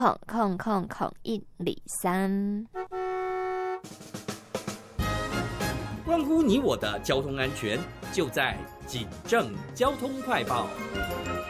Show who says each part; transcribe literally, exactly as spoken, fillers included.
Speaker 1: 空空空空一里三，
Speaker 2: 关乎你我的交通安全，就在警政交通快报。